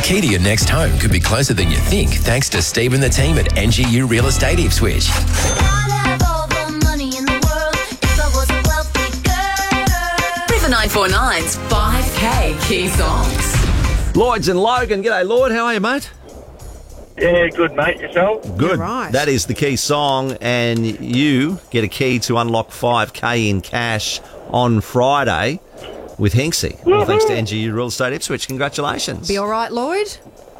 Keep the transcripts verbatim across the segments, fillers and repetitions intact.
key to your next home could be closer than you think thanks to Steve and the team at N G U Real Estate Ipswich. River nine four nine's five K Key Songs. Lloyd's and Logan. G'day, Lloyd. How are you, mate? Yeah, good, mate. Yourself? Good. Right. That is the key song, and you get a key to unlock five K in cash on Friday with Hinksy. Well, thanks to N G U Real Estate Ipswich. Congratulations. Be all right, Lloyd?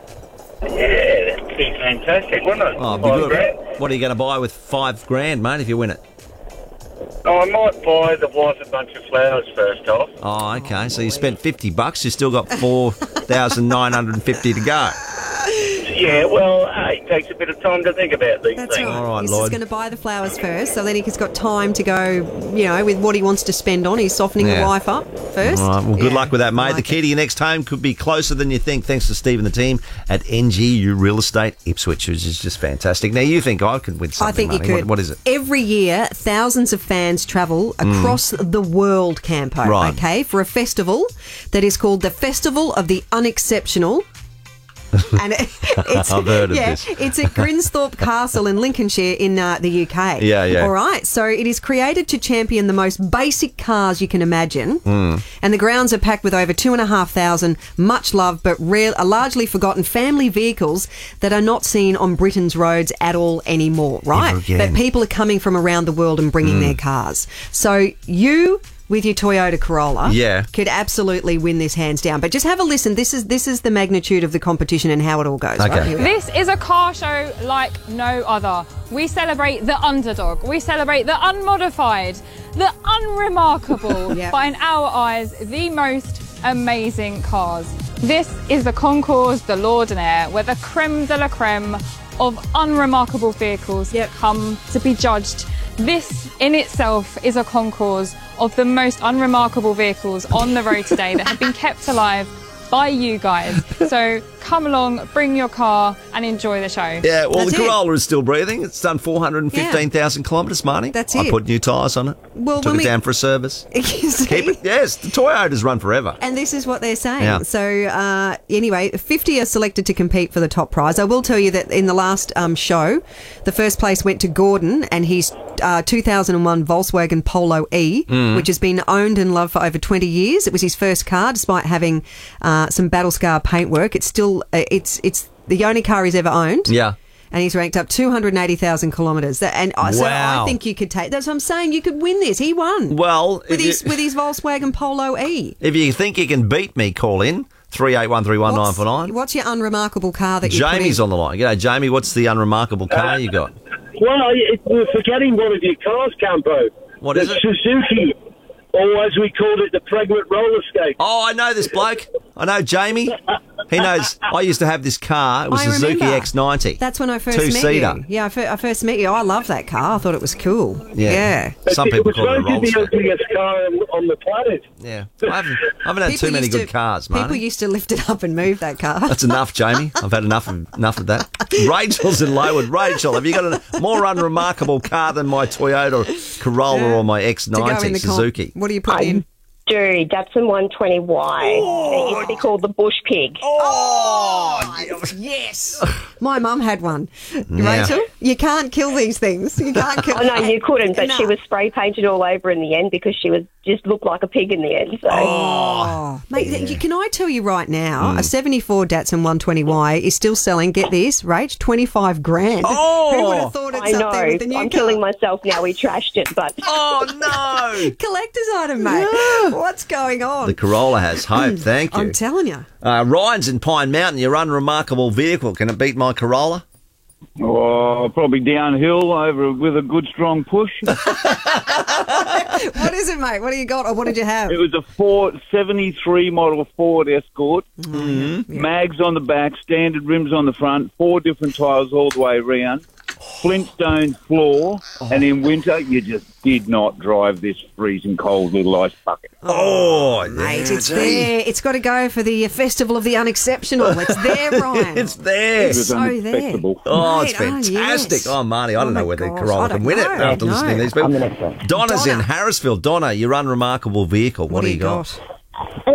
Yeah, that'd be fantastic, wouldn't it? Oh, be Five good. grand. What are you going to buy with five grand, mate, if you win it? Oh, I might buy the wife a bunch of flowers first off. Oh, okay. So you spent fifty bucks. You still got four thousand nine hundred fifty to go. Yeah, well, uh, it takes a bit of time to think about these That's things. right. All right, He's Lloyd. just going to buy the flowers first, so then he's got time to go, you know, with what he wants to spend on. He's softening Yeah. the wife up first. All right. Well, good Yeah, luck with that, mate. I like the key it. to your next home could be closer than you think, thanks to Steve and the team at N G U Real Estate Ipswich, which is just fantastic. Now, you think I could win something, I think you Marnie. could. What, what is it? Every year, thousands of fans travel across the world, Campo, Right. okay, for a festival that is called the Festival of the Unexceptional. And it, it's, I've heard of yeah, this. it's at Grinsthorpe Castle in Lincolnshire in uh, the U K. Yeah, yeah. All right, so it is created to champion the most basic cars you can imagine, Hmm. and the grounds are packed with over two and a half thousand much loved but rare, uh, largely forgotten family vehicles that are not seen on Britain's roads at all anymore. Right, Never again. but people are coming from around the world and bringing their cars. So you, with your Toyota Corolla, Yeah. could absolutely win this hands down. But just have a listen. This is this is the magnitude of the competition and how it all goes. Okay. Right, here we are. This is a car show like no other. We celebrate the underdog. We celebrate the unmodified, the unremarkable, Yep. but in our eyes, the most amazing cars. This is the Concours de l'Ordinaire, where the creme de la creme of unremarkable vehicles Yep. come to be judged. This in itself is a concours of the most unremarkable vehicles on the road today that have been kept alive by you guys. So come along, bring your car and enjoy the show. Yeah, well, That's the it. Corolla is still breathing. It's done four hundred fifteen thousand kilometres, Marnie. That's I it. put new tyres on it. Well, Took when it we- down for a service. You see? Keep it. Yes, the Toyotas run forever. And this is what they're saying. Yeah. So, uh, anyway, fifty are selected to compete for the top prize. I will tell you that in the last um, show, the first place went to Gordon and his uh, two thousand one Volkswagen Polo E, Mm. which has been owned and loved for over twenty years. It was his first car, despite having uh, some battle scar paintwork. It's still, uh, it's it's the only car he's ever owned. Yeah. And he's ranked up two hundred eighty thousand kilometres. And I so Wow. I think you could take, that's what I'm saying, you could win this. He won. Well, with if his, you, with his Volkswagen Polo E. if you think you can beat me, call in three eight one three one nine four nine. What's your unremarkable car that you put Jamie's in? on the line. G'day, Jamie. What's the unremarkable car you got? Well, it, we're forgetting one of your cars, Campo. What the is it? Suzuki, or as we called it, the pregnant roller skate. Oh, I know this bloke. I know Jamie. He knows. I used to have this car. It was I a Suzuki remember. X ninety. That's when I first met Two-seater. you. Yeah, I, fir- I first met you. I love that car. I thought it was cool. Yeah. Yeah. Some it people was call it a voted roller the skate. ugliest car on, on the planet. Yeah. I haven't, I haven't had People too many used good to- cars, People mate. used to lift it up and move that car. That's enough, Jamie. I've had enough of enough of that. Rachel's in Lowood. Rachel, have you got a more unremarkable car than my Toyota Corolla Yeah. or my X To go in ninety the comp. Suzuki? What do you put in? Do Datsun one twenty Y. It used to be called the Bush Pig. Oh, Yes. My mum had one. Yeah. Rachel, you can't kill these things. You can't kill Oh no, you couldn't, but No. she was spray painted all over in the end because she was just looked like a pig in the end. So Oh, mate, th- can I tell you right now, Hmm. a seventy-four Datsun one twenty Y is still selling, get this, Rach, twenty-five grand. Oh. Who would have thought it's I up there with the know. new I'm car? killing myself now. We trashed it, but Oh, no. Collector's item, mate. What's going on? The Corolla has hope. Thank you. I'm telling you. Uh, Ryan's in Pine Mountain. Your unremarkable vehicle. Can it beat my Corolla? Oh, probably downhill over with a good strong push. What is it, mate? What do you got, or what did you have? It was a Ford seventy-three model Ford Escort. Mm-hmm. Mags on the back, standard rims on the front, four different tyres all the way around. Flintstone floor, and in winter you just did not drive this freezing cold little ice bucket. Oh, Mate, yeah, it's gee. there. It's got to go for the Festival of the Unexceptional. It's there, Ryan. It's there. It was so there. unexpectable. Oh, it's Mate, oh, fantastic. yes. Oh, Marnie, I don't Oh, know my whether gosh, Corolla I can don't win it know. after No. listening to these people. I'm the next one. Donna's Donna. in Harrisville. Donna, your unremarkable vehicle. What, do you got? got?